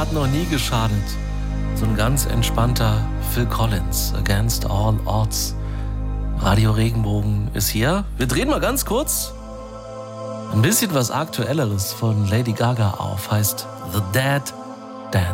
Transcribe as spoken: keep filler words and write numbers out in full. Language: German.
hat noch nie geschadet. So ein ganz entspannter Phil Collins, Against All Odds. Radio Regenbogen ist hier. Wir drehen mal ganz kurz ein bisschen was Aktuelleres von Lady Gaga auf. Heißt The Dead